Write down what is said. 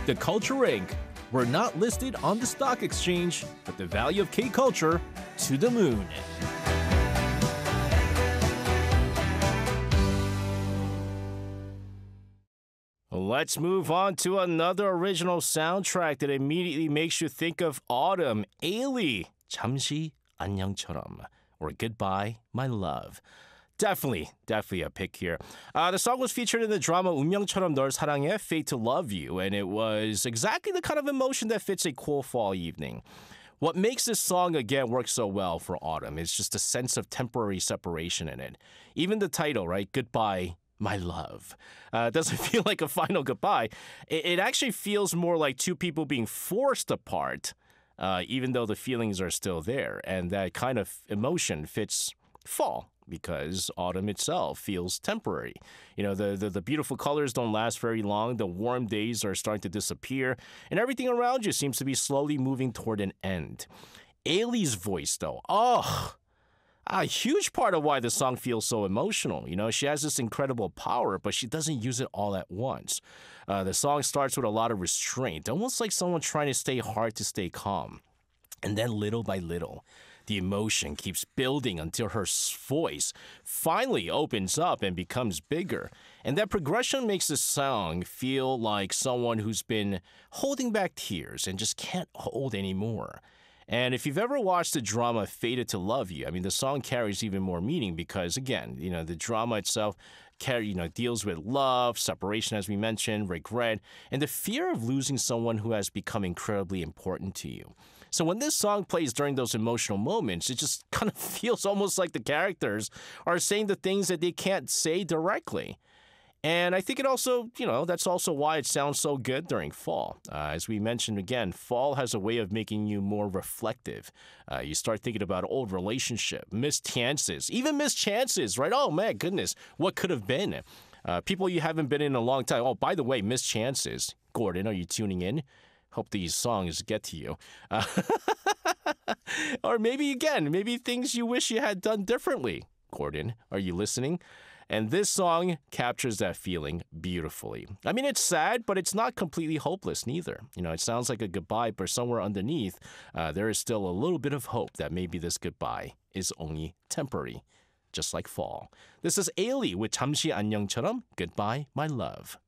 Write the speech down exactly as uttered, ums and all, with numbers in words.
The Culture Incorporated. We're not listed on the stock exchange, but the value of K-Culture to the moon. Let's move on to another original soundtrack that immediately makes you think of autumn. Ailee, 잠시 안녕처럼, or Goodbye, My Love. Definitely, definitely a pick here. Uh, the song was featured in the drama 운명처럼 널 사랑해, Fate to Love You, and it was exactly the kind of emotion that fits a cool fall evening. What makes this song, again, work so well for autumn is just a sense of temporary separation in it. Even the title, right? Goodbye, My Love. Uh, it doesn't feel like a final goodbye. It, it actually feels more like two people being forced apart, uh, even though the feelings are still there. And that kind of emotion fits fall, because autumn itself feels temporary. You know, the, the, the beautiful colors don't last very long, the warm days are starting to disappear, and everything around you seems to be slowly moving toward an end. Ailee's voice, though, oh, a huge part of why the song feels so emotional. You know, she has this incredible power, but she doesn't use it all at once. Uh, the song starts with a lot of restraint, almost like someone trying to stay hard to stay calm. And then little by little, the emotion keeps building until her voice finally opens up and becomes bigger. And that progression makes the song feel like someone who's been holding back tears and just can't hold anymore. And if you've ever watched the drama Fated to Love You, I mean, the song carries even more meaning because, again, you know, the drama itself carry, you know, deals with love, separation, as we mentioned, regret, and the fear of losing someone who has become incredibly important to you. So when this song plays during those emotional moments, it just kind of feels almost like the characters are saying the things that they can't say directly. And I think it also, you know, that's also why it sounds so good during fall. Uh, as we mentioned again, fall has a way of making you more reflective. Uh, you start thinking about old relationship, missed chances, even missed chances, right? Oh, man, goodness, what could have been? Uh, people you haven't been in a long time. Oh, by the way, missed chances. Gordon, are you tuning in? Hope these songs get to you. Uh, or maybe, again, maybe things you wish you had done differently. Gordon, are you listening? And this song captures that feeling beautifully. I mean, it's sad, but it's not completely hopeless neither. You know, it sounds like a goodbye, but somewhere underneath, uh, there is still a little bit of hope that maybe this goodbye is only temporary, just like fall. This is Ailee with 잠시 안녕처럼, Goodbye, My Love.